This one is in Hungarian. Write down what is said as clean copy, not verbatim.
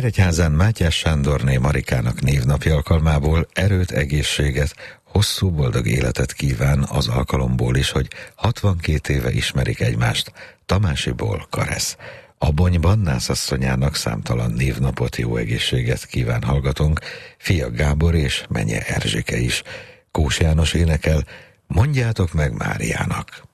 Nyíregyházán Mátyás Sándorné Marikának névnapja alkalmából erőt, egészséget, hosszú boldog életet kíván az alkalomból is, hogy 62 éve ismerik egymást Tamásiból Karesz. Abonyban nászasszonyának számtalan névnapot, jó egészséget kíván hallgatónk, fia Gábor és menye Erzsike is. Kós János énekel, mondjátok meg Máriának.